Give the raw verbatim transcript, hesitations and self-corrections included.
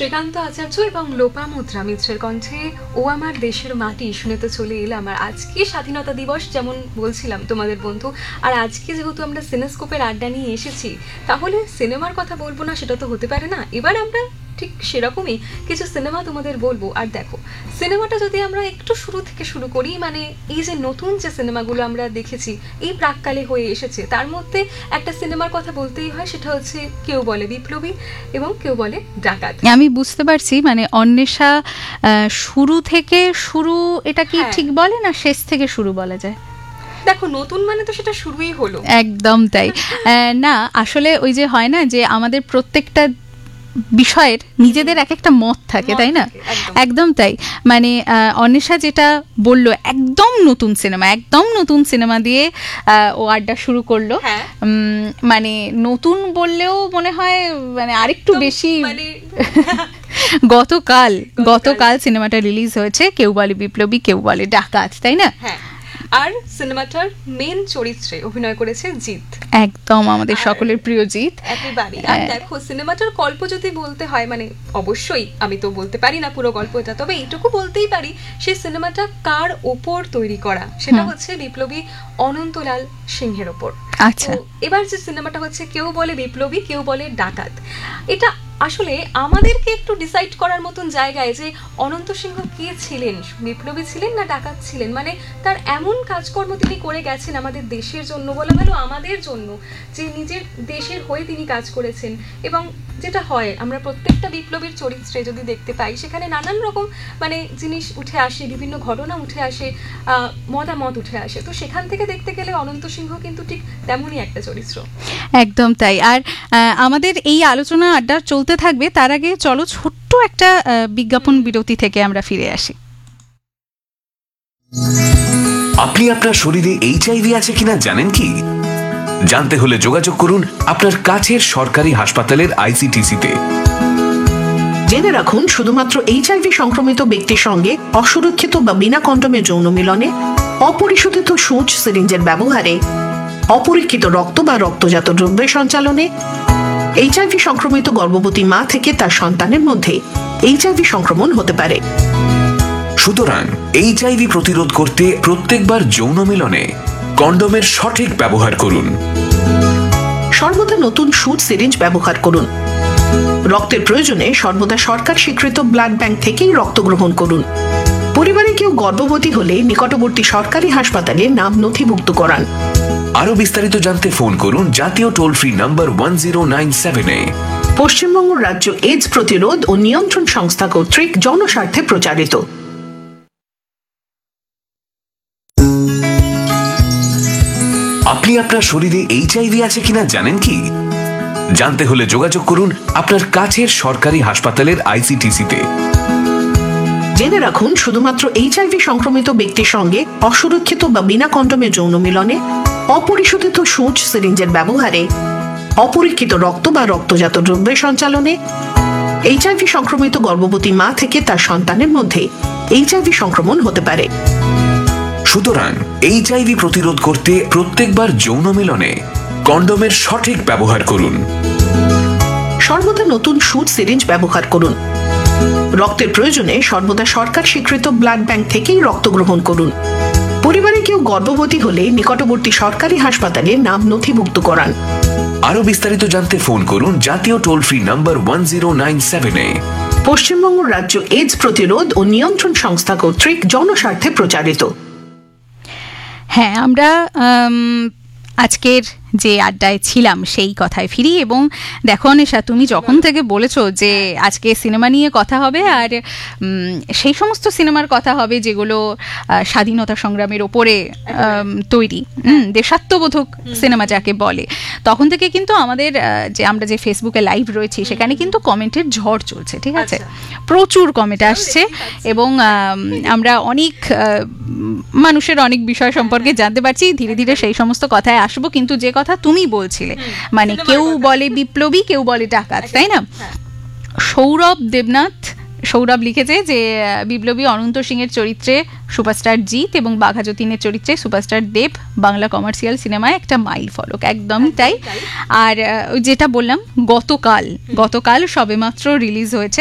শ্রীকান্ত আচার্য এবং লোপামুদ্রা মিত্রের কণ্ঠে ও আমার দেশের মাটি শুনে তো চলে এলাম। আর আজকে স্বাধীনতা দিবস, যেমন বলছিলাম তোমাদের বন্ধু, আর আজকে যেহেতু আমরা সিনেস্কোপের আড্ডা নিয়ে এসেছি, তাহলে সিনেমার কথা বলবো না সেটা তো হতে পারে না। এবার আমরা ঠিক সেরকমই কিছু সিনেমা তোমাদের বলবো। আর দেখো, সিনেমাটা যদি আমরা একটু শুরু থেকে শুরু করি, মানে এই যে নতুন যে সিনেমাগুলো আমরা দেখেছি এই প্রাককালে হয়ে এসেছে, তার মধ্যে একটা সিনেমার কথা বলতেই হয়, সেটা হচ্ছে কেউ বলে বিপ্লবী এবং কেউ বলে ডাকাত। আমি বুঝতে পারছি, মানে অন্বেষা শুরু থেকে শুরু, এটা কি ঠিক বলে না শেষ থেকে শুরু বলা যায়? দেখো, নতুন মানে তো সেটা শুরুই হলো। একদম তাই। না, আসলে ওই যে হয় না যে আমাদের প্রত্যেকটা বিষয়ের নিজেদের এক একটা মত থাকে, তাই না? একদম তাই। মানে অন্বেষা যেটা বললো, একদম নতুন সিনেমা, একদম নতুন সিনেমা দিয়ে ও আড্ডা শুরু করলো। মানে নতুন বললেও মনে হয় মানে আরেকটু বেশি। গতকাল গতকাল সিনেমাটা রিলিজ হয়েছে, কেউ বলে বিপ্লবী কেউ বলে ডাকাত, তাই না? আর সিনেমাটার মেন চরিত্রে অভিনয় করেছে জিৎ, একদম আমাদের সকলের প্রিয় জিৎ একেবারে। আর দেখো, সিনেমাটার গল্প যদি বলতে হয়, মানে অবশ্যই আমি তো বলতে পারি না পুরো গল্পটা, তবে এইটুকু বলতেই পারি, সেই সিনেমাটা কার ওপর তৈরি করা, সেটা হচ্ছে বিপ্লবী অনন্তলাল সিংহের ওপর। আচ্ছা, এবার যে সিনেমাটা হচ্ছে কেউ বলে বিপ্লবী কেউ বলে ডাকাত, এটা আসলে আমাদেরকে একটু ডিসাইড করার মতন জায়গায় যে অনন্ত সিংহ কে ছিলেন, বিপ্লবী ছিলেন না ডাকাত ছিলেন। মানে তার এমন কাজকর্ম তিনি করে গেছেন আমাদের দেশের জন্য, বলা ভালো আমাদের জন্য, যে নিজের দেশের হয়ে তিনি কাজ করেছেন। এবং যেটা হয়, আমরা প্রত্যেকটা বিপ্লবীর চরিত্রে যদি দেখতে পাই, সেখানে নানান রকম মানে জিনিস উঠে আসে, বিভিন্ন ঘটনা উঠে আসে, মতামত উঠে আসে। তো সেখান থেকে দেখতে গেলে অনন্ত সিংহ কিন্তু ঠিক তেমনই একটা চরিত্র। একদম তাই। আর আমাদের এই আলোচনা আড্ডা চলতে থাকবে, তার আগে চলো ছোট্ট একটা বিজ্ঞাপন বিরতি থেকে আমরা ফিরে আসি। আপনি আপনার শরীরে এইচআইভি আছে কিনা জানেন কি? জানতে হলে যোগাযোগ করুন আপনার কাছের সরকারি হাসপাতালের আইসিটিসিতে। জেনে রাখুন, শুধুমাত্র এইচআইভি সংক্রমিত ব্যক্তির সঙ্গে অসুরক্ষিত বা বিনা কন্ডোমে যৌন মিলনে, অপরিশোধিত সূঁচ সিরিঞ্জের ব্যবহারে, অপরীক্ষিত রক্ত বা রক্তজাত দ্রব্যের সঞ্চালনে, এইচআইভি সংক্রমিত গর্ভবতী মা থেকে তার সন্তানের মধ্যে এইচআইভি সংক্রমণ হতে পারে। সুতরাং এইচআইভি প্রতিরোধ করতে প্রত্যেকবার যৌন মিলনে কন্ডোমের সঠিক ব্যবহার করুন। সর্বদা নতুন সূঁচ সিরিঞ্জ ব্যবহার করুন। রক্তের প্রয়োজনে সর্বদা সরকার স্বীকৃত ব্লাড ব্যাংক থেকেই রক্ত গ্রহণ করুন। পরিবারে কেউ গর্ভবতী হলে নিকটবর্তী সরকারি হাসপাতালে নাম নথিভুক্ত করান। আরো বিস্তারিত জানতে ফোন করুন জাতীয় toll free number one zero nine seven এ। পশ্চিমবঙ্গ রাজ্য এইডস প্রতিরোধ ও নিয়ন্ত্রণ সংস্থা কর্তৃক জনস্বার্থে প্রচারিত। আপনি আপনার শরীরে এইচআইভি আছে কিনা জানেন কি? জানতে হলে যোগাযোগ করুন আপনার কাছের সরকারি হাসপাতালের আইসিটিসিতে। জেনে রাখুন, শুধুমাত্র এইচআইভি সংক্রমিত ব্যক্তির সঙ্গে অসুরক্ষিত বা বিনা কন্ডোমে যৌন মিলনে, অপরিশোধিত সূঁচ সিরিঞ্জের ব্যবহারে, অপরীক্ষিত রক্ত বা রক্তজাত দ্রব্যের সঞ্চালনে, এইচআইভি সংক্রমিত গর্ভবতী মা থেকে তার সন্তানের মধ্যে এইচআইভি সংক্রমণ হতে পারে। সুতরাং এইচআইভি প্রতিরোধ করতে প্রত্যেকবার যৌন মিলনে কন্ডোমের সঠিক ব্যবহার করুন। সর্বদা নতুন সূঁচ সিরিঞ্জ ব্যবহার করুন। রক্তের প্রয়োজনে সর্বদা সরকার স্বীকৃত ব্লাড ব্যাংক থেকেই রক্ত গ্রহণ করুন। পরিবারে কেউ গর্ভবতী হলে নিকটবর্তী সরকারি হাসপাতালে নাম নথিভুক্ত করান। আরো বিস্তারিত জানতে ফোন করুন জাতীয় toll free number one zero nine seven এ। পশ্চিমবঙ্গ রাজ্য এইডস প্রতিরোধ ও নিয়ন্ত্রণ সংস্থা কর্তৃক জনস্বার্থে প্রচারিত। হ্যাঁ, আমরা আজকের যে আড্ডায় ছিলাম সেই কথায় ফিরি। এবং দেখো অন্বেষা, তুমি যখন থেকে বলেছো যে আজকে সিনেমা নিয়ে কথা হবে, আর সেই সমস্ত সিনেমার কথা হবে যেগুলো স্বাধীনতা সংগ্রামের ওপরে তৈরি, দেশাত্মবোধক সিনেমা যাকে বলে, তখন থেকে কিন্তু আমাদের যে আমরা যে ফেসবুকে লাইভ রয়েছি সেখানে কিন্তু কমেন্টের ঝড় চলছে। ঠিক আছে, প্রচুর কমেন্ট আসছে এবং আমরা অনেক মানুষের অনেক বিষয় সম্পর্কে জানতে পারছি। ধীরে ধীরে সেই সমস্ত কথায় আসবো, কিন্তু যে কথা তুমি বলছিলে, মানে কেউ বলে বিপ্লবী কেউ বলে ডাকাত, তাই না? সৌরভ দেবনাথ সৌরভ লিখেছে যে বিপ্লবী অনন্ত সিংহের চরিত্রে সুপারস্টার জিৎ এবং বাঘা যতীনের চরিত্রে সুপারস্টার দেব বাংলা কমার্শিয়াল সিনেমায় একটা মাইল ফলক। একদমই তাই। আর যেটা বললাম, গতকাল গতকাল সবেমাত্র রিলিজ হয়েছে